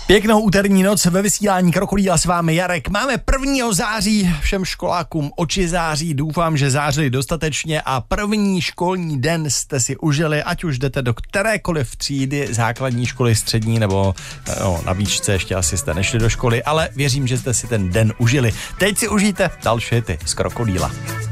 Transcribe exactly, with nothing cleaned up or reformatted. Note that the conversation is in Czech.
Pěknou úterní noc ve vysílání Krokodýla s vámi Jarek. Máme prvního září, všem školákům oči září, doufám, že zářili dostatečně a první školní den jste si užili, ať už jdete do kterékoliv třídy, základní školy, střední nebo no, na výšce ještě asi jste nešli do školy, ale věřím, že jste si ten den užili. Teď si užijte další hity z Krokodýla.